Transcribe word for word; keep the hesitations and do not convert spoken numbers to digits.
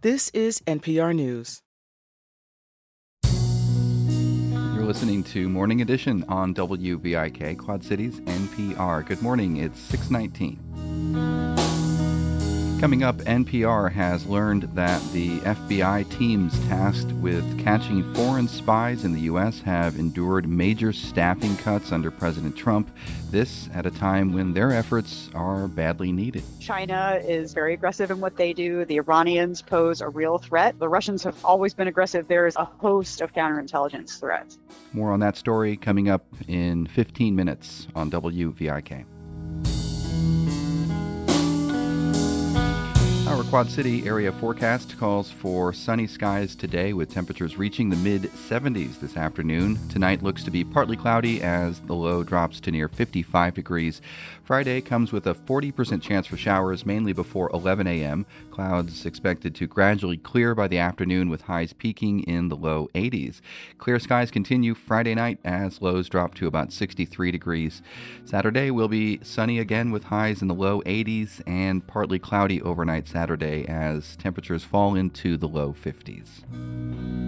This is N P R News. You're listening to Morning Edition on W V I K, Quad Cities N P R. Good morning, it's six nineteen. Coming up, N P R has learned that the F B I teams tasked with catching foreign spies in the U S have endured major staffing cuts under President Trump. This at a time when their efforts are badly needed. China is very aggressive in what they do. The Iranians pose a real threat. The Russians have always been aggressive. There is a host of counterintelligence threats. More on that story coming up in fifteen minutes on W V I K. Our Quad City area forecast calls for sunny skies today with temperatures reaching the mid seventies this afternoon. Tonight looks to be partly cloudy as the low drops to near fifty-five degrees. Friday comes with a forty percent chance for showers, mainly before eleven a.m. Clouds expected to gradually clear by the afternoon with highs peaking in the low eighties. Clear skies continue Friday night as lows drop to about sixty-three degrees. Saturday will be sunny again with highs in the low eighties and partly cloudy overnight Saturday as temperatures fall into the low fifties.